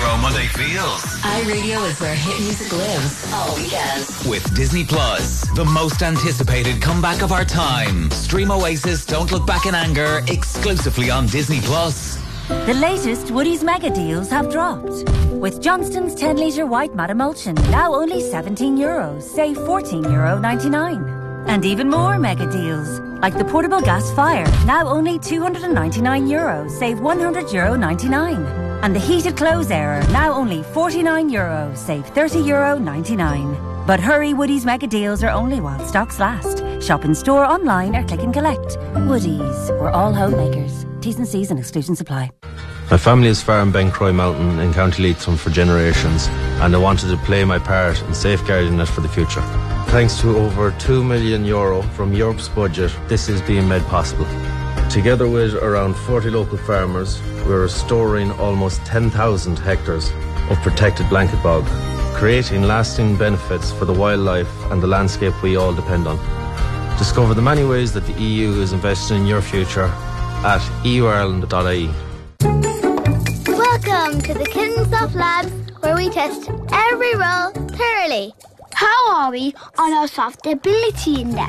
Pro Monday feels. iRadio is where hit music lives all weekend. With Disney Plus, the most anticipated comeback of our time. Stream Oasis Don't Look Back in Anger exclusively on Disney Plus. The latest Woodie's mega deals have dropped. With Johnston's 10 litre white matte emulsion, now only €17, save €14.99. And even more mega deals, like the portable gas fire, now only €299, save €100.99. And the heated clothes airer, now only €49, save €30.99. But hurry, Woodie's mega deals are only while stocks last. Shop in store, online or click and collect. Woodie's, we're all homemakers. T's and C's and exclusions apply. My family is farm Bencroy Mountain in County Leitrim for generations, and I wanted to play my part in safeguarding it for the future. Thanks to over €2 million from Europe's budget, this is being made possible. Together with around 40 local farmers, we're restoring almost 10,000 hectares of protected blanket bog, creating lasting benefits for the wildlife and the landscape we all depend on. Discover the many ways that the EU is investing in your future at euireland.ie. Welcome to the Kiddensoft Labs, where we test every role thoroughly. How are we on our soft ability index?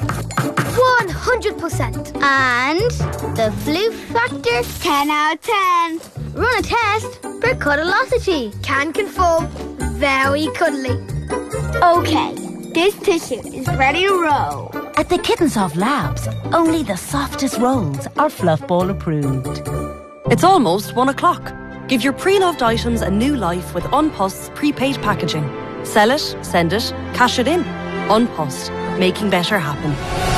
100%. And the flu factor? 10 out of 10. Run a test for cuddlosity. Can conform. Very cuddly. Okay, this tissue is ready to roll. At the Kiddensoft Labs, only the softest rolls are Fluff Ball approved. It's almost 1 o'clock. Give your pre-loved items a new life with Unpost's prepaid packaging. Sell it, send it, cash it in. Unpost, making better happen.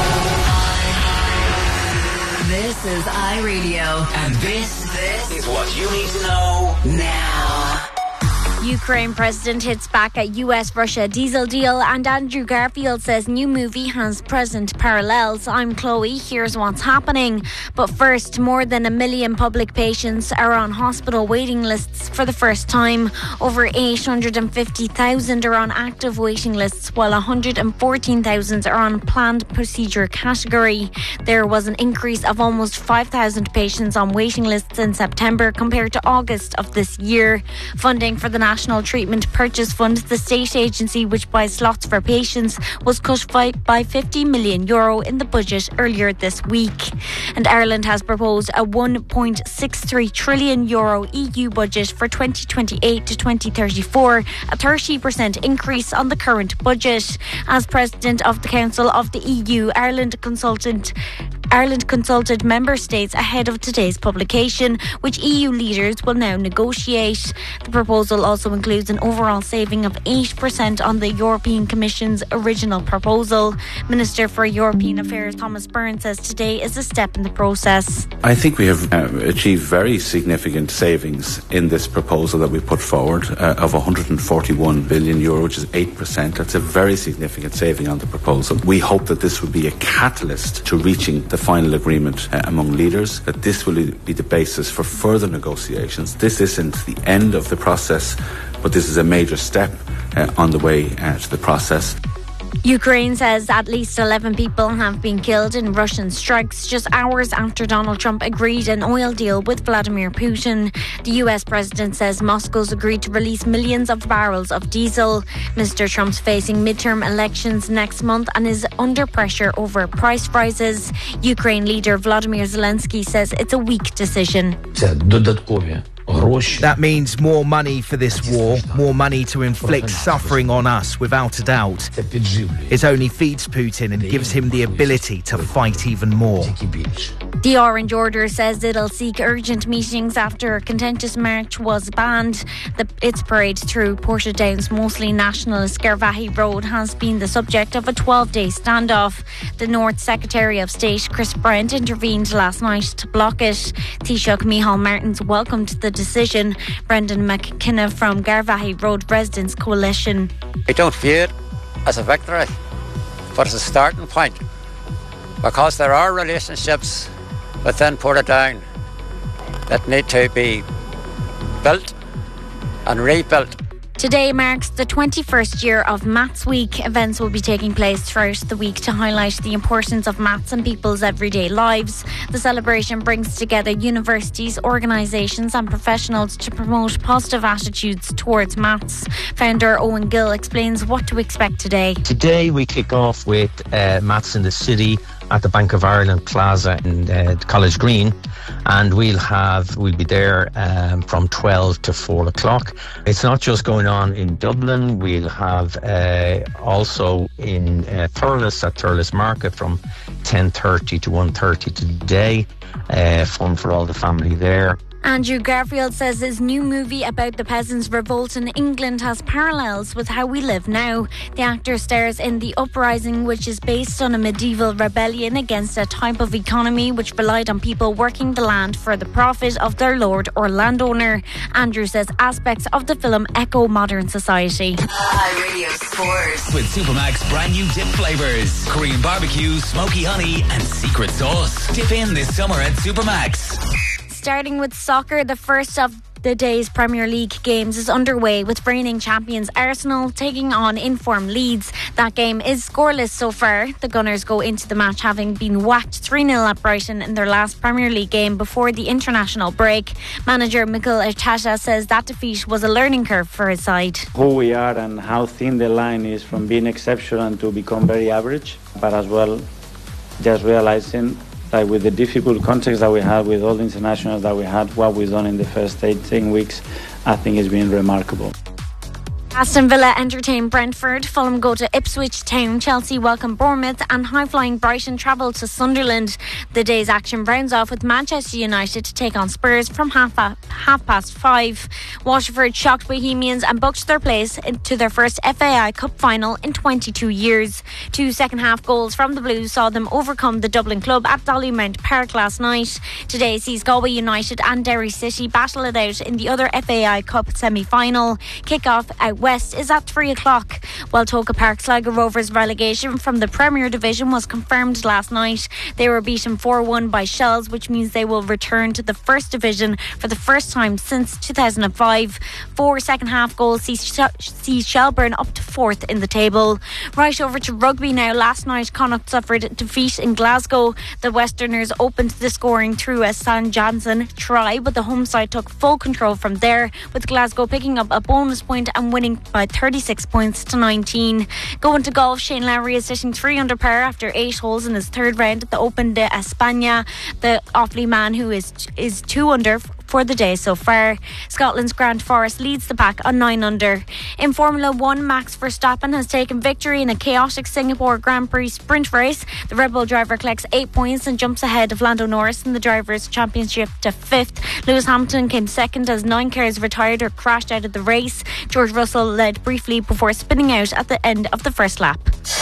This is iRadio. And this is what you need to know now. Ukraine president hits back at US-Russia diesel deal, and Andrew Garfield says new movie has present parallels. I'm Chloe, here's what's happening. But first, more than 1 million public patients are on hospital waiting lists for the first time. Over 850,000 are on active waiting lists, while 114,000 are on planned procedure category. There was an increase of almost 5,000 patients on waiting lists in September compared to August of this year. Funding for the National Treatment Purchase Fund, the state agency which buys slots for patients, was cut by €50 million in the budget earlier this week. And Ireland has proposed a €1.63 trillion EU budget for 2028 to 2034, a 30% increase on the current budget. As President of the Council of the EU, Ireland consulted member states ahead of today's publication, which EU leaders will now negotiate. The proposal also includes an overall saving of 8% on the European Commission's original proposal. Minister for European Affairs Thomas Byrne says today is a step in the process. I think we have achieved very significant savings in this proposal that we put forward of €141 billion, which is 8%. That's a very significant saving on the proposal. We hope that this will be a catalyst to reaching the final agreement among leaders, that this will be the basis for further negotiations. This isn't the end of the process, but this is a major step on the way to the process. Ukraine says at least 11 people have been killed in Russian strikes just hours after Donald Trump agreed an oil deal with Vladimir Putin. The US president says Moscow's agreed to release millions of barrels of diesel. Mr. Trump's facing midterm elections next month and is under pressure over price rises. Ukraine leader Volodymyr Zelensky says it's a weak decision. That means more money for this war, more money to inflict suffering on us, without a doubt. It only feeds Putin and gives him the ability to fight even more. The Orange Order says it'll seek urgent meetings after a contentious march was banned. Its parade through Portadown's mostly nationalist Garvaghey Road has been the subject of a 12-day standoff. The North Secretary of State, Chris Brent, intervened last night to block it. Taoiseach Micheál Martins welcomed the decision. Brendan McKenna from Garvaghey Road Residents Coalition. I don't view it as a victory, but as a starting point, because there are relationships within Portadown that need to be built and rebuilt. Today marks the 21st year of Maths Week. Events will be taking place throughout the week to highlight the importance of maths in people's everyday lives. The celebration brings together universities, organisations and professionals to promote positive attitudes towards maths. Founder Owen Gill explains what to expect today. Today we kick off with Maths in the City at the Bank of Ireland Plaza in College Green, and we'll be there from 12 to 4 o'clock. It's not just going on in Dublin, we'll have also in Thurles at Thurles Market from 10:30 to 1:30 today. Fun for all the family there. Andrew Garfield says his new movie about the peasants' revolt in England has parallels with how we live now. The actor stars in The Uprising, which is based on a medieval rebellion against a type of economy which relied on people working the land for the profit of their lord or landowner. Andrew says aspects of the film echo modern society. Radio Sports. With Supermac's brand new dip flavours: Korean barbecue, smoky honey and secret sauce. Dip in this summer at Supermac's. Starting with soccer, the first of the day's Premier League games is underway, with reigning champions Arsenal taking on informed Leeds. That game is scoreless so far. The Gunners go into the match having been whacked 3-0 at Brighton in their last Premier League game before the international break. Manager Mikel Arteta says that defeat was a learning curve for his side. Who we are and how thin the line is from being exceptional to become very average, but as well just realising that with the difficult context that we had, with all the internationals that we had, what we've done in the first 18 weeks, I think it's been remarkable. Aston Villa entertain Brentford, Fulham go to Ipswich Town, Chelsea welcome Bournemouth and high-flying Brighton travel to Sunderland. The day's action rounds off with Manchester United to take on Spurs from half past 5. Waterford shocked Bohemians and booked their place into their first FAI Cup final in 22 years. 2 second-half goals from the Blues saw them overcome the Dublin club at Dollymount Park last night. Today sees Galway United and Derry City battle it out in the other FAI Cup semi-final. Kick-off out west is at 3 o'clock. While Toca Park Sligo Rovers' relegation from the Premier Division was confirmed last night. They were beaten 4-1 by Shells, which means they will return to the First Division for the first time since 2005. 4 second-half goals see Shelburne up to 4th in the table. Right over to rugby now. Last night, Connacht suffered defeat in Glasgow. The Westerners opened the scoring through a San Jansen try, but the home side took full control from there, with Glasgow picking up a bonus point and winning by 36 points to 19. Going to golf, Shane Lowry is sitting 3 under par after 8 holes in his third round at the Open de España. The Offaly man, who is 2 under for the day so far. Scotland's Grant Forrest leads the pack on 9 under. In Formula 1, Max Verstappen has taken victory in a chaotic Singapore Grand Prix sprint race. The Red Bull driver collects 8 points and jumps ahead of Lando Norris in the Drivers' Championship to 5th. Lewis Hamilton came second as 9 cars retired or crashed out of the race. George Russell led briefly before spinning out at the end of the first lap.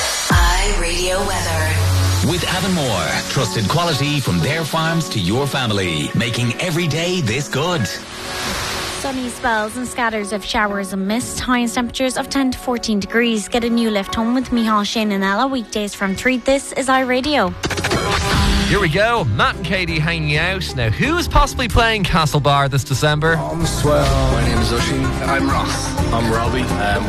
iRadio weather. With Avonmore, trusted quality from their farms to your family, making every day this good. Sunny spells and scatters of showers and mist. Highest temperatures of 10 to 14 degrees. Get a new lift home with Michal, Shane and Ella weekdays from 3. This is iRadio. Here we go, Matt and Katie hanging out. Now, who is possibly playing Castlebar this December? I'm Swell. My name is Oisin. I'm Ross. I'm Robbie.